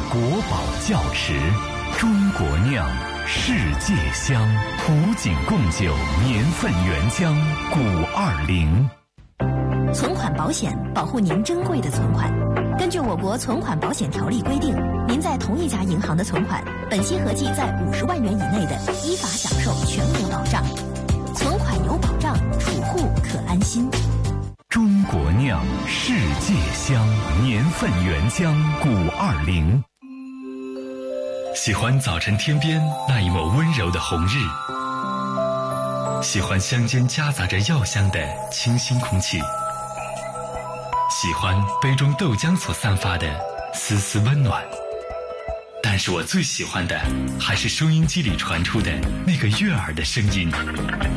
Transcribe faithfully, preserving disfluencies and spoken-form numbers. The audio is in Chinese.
国宝窖池，中国酿，世界香，古井贡酒，年份原浆，古二零。 存款保险保护您珍贵的存款。根据我国存款保险条例规定，您在同一家银行的存款，本息合计在五十万元以内的，依法享受全额保障。存款有保障，储户可安心。 中国酿，世界香，年份原浆，古二零。喜欢早晨天边那一抹温柔的红日，喜欢乡间夹杂着药香的清新空气，喜欢杯中豆浆所散发的丝丝温暖。但是我最喜欢的还是收音机里传出的那个悦耳的声音。